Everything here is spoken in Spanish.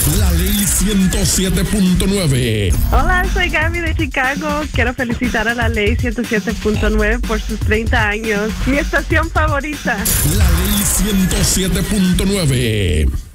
La Ley 107.9. Hola, soy Gaby de Chicago. Quiero felicitar a la Ley 107.9 por sus 30 años. Mi estación favorita. La Ley 107.9.